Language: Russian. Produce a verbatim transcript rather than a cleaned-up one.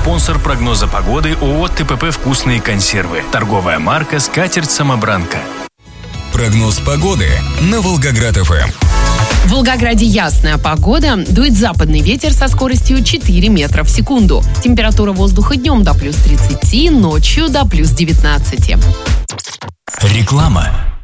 Спонсор прогноза погоды ООО ТПП «Вкусные консервы». Торговая марка «Скатерть-самобранка». Прогноз погоды на Волгоград-ФМ. В Волгограде ясная погода, дует западный ветер со скоростью четыре метра в секунду. Температура воздуха днем до плюс тридцати, ночью до плюс девятнадцати. Реклама.